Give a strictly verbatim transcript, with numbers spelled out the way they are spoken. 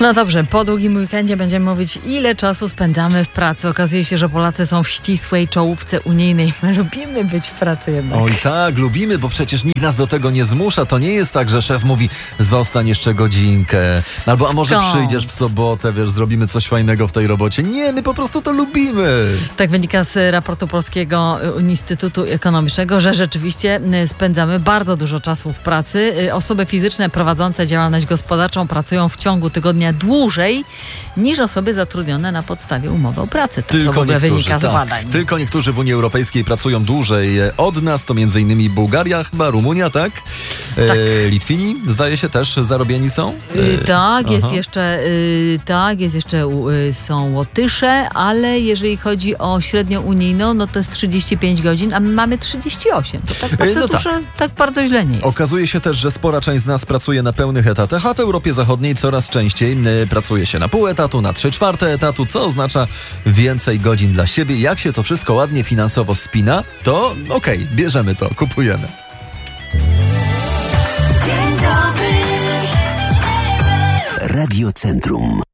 No dobrze, po długim weekendzie będziemy mówić, ile czasu spędzamy w pracy. Okazuje się, że Polacy są w ścisłej czołówce unijnej. My lubimy być w pracy jednak. Oj tak, lubimy, bo przecież nikt nas do tego nie zmusza. To nie jest tak, że szef mówi, zostań jeszcze godzinkę. Albo, a może Skąd? przyjdziesz w sobotę, wiesz, zrobimy coś fajnego w tej robocie. Nie, my po prostu to lubimy. Tak wynika z raportu Polskiego Instytutu Ekonomicznego, że rzeczywiście spędzamy bardzo dużo czasu w pracy. Osoby fizyczne prowadzące działalność gospodarczą pracują w ciągu tygodnia dłużej niż osoby zatrudnione na podstawie umowy o pracę. Tak Tylko to w ogóle niektórzy, wynika z tak. badań. Tylko niektórzy w Unii Europejskiej pracują dłużej od nas, to między innymi Bułgaria, chyba Rumunia, tak? Tak. E, Litwini, zdaje się, też zarobieni są? Yy, tak, jest aha. jeszcze, yy, tak, jest jeszcze yy, są Łotysze, ale jeżeli chodzi o średnią unijną, no to jest trzydzieści pięć godzin, a my mamy trzydzieści osiem. To tak bardzo no tak. dużo, tak bardzo źle nie jest. Okazuje się też, że spora część z nas pracuje na pełnych etatach, a w Europie Zachodniej coraz częściej y, pracuje się na pół etatu, na trzy czwarte etatu, co oznacza więcej godzin dla siebie. Jak się to wszystko ładnie finansowo spina, to okej, okay, bierzemy to, kupujemy. Radio Centrum.